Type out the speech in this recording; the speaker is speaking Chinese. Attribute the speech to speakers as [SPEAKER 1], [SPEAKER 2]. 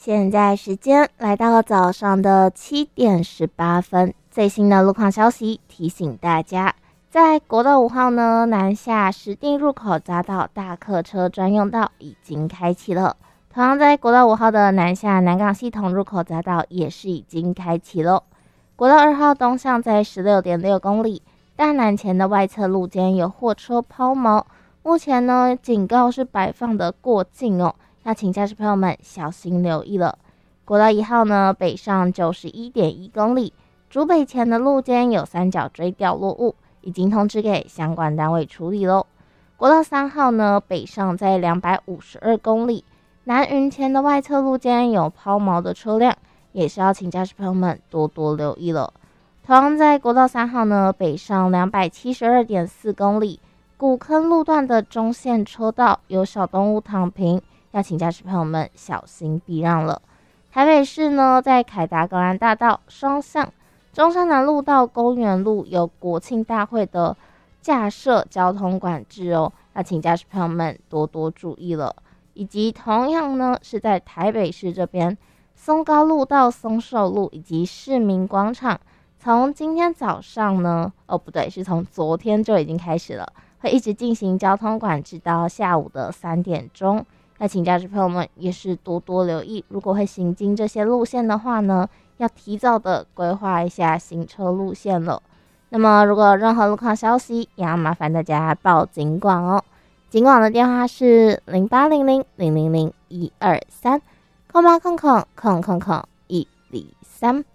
[SPEAKER 1] 现在时间来到了早上的7:18，最新的路况消息提醒大家，在国道5号呢南下石碇入口匝道大客车专用道已经开启了，同样在国道5号的南下南港系统入口匝道也是已经开启了。国道2号东向在 16.6 公里，大南前的外侧路肩有货车抛锚，目前呢警告是摆放的过境哦，要请驾驶朋友们小心留意了。国道1号呢北上 91.1 公里，竹北前的路肩有三角锥掉落物，已经通知给相关单位处理咯。国道3号呢北上在252公里，南云前的外侧路肩有抛锚的车辆，也是要请驾驶朋友们多多留意了。同样在国道3号呢北上 272.4 公里，古坑路段的中线车道有小动物躺平，要请驾驶朋友们小心避让了。台北市呢在凯达格兰大道双向中山南路到公园路有国庆大会的架设交通管制哦，要请驾驶朋友们多多注意了。以及同样呢是在台北市这边松高路到松寿路以及市民广场，从今天早上呢不对，是从昨天就已经开始了，会一直进行交通管制到下午的3点钟，要请驾驶朋友们也是多多留意，如果会行经这些路线的话呢，要提早的规划一下行车路线了。那么如果有任何路况消息，也要麻烦大家报警广哦。警广的电话是0800000123，0800000123。